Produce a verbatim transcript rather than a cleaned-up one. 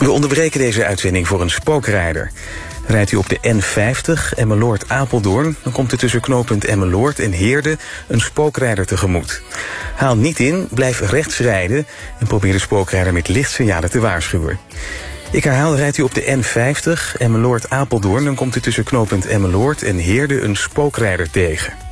We onderbreken deze uitzending voor een spookrijder. Rijdt u op de N vijftig Emmeloord-Apeldoorn... dan komt er tussen knooppunt Emmeloord en Heerde een spookrijder tegemoet. Haal niet in, blijf rechts rijden... en probeer de spookrijder met lichtsignalen te waarschuwen. Ik herhaal, rijdt u op de N vijftig Emmeloord-Apeldoorn... dan komt er tussen knooppunt Emmeloord en Heerde een spookrijder tegen.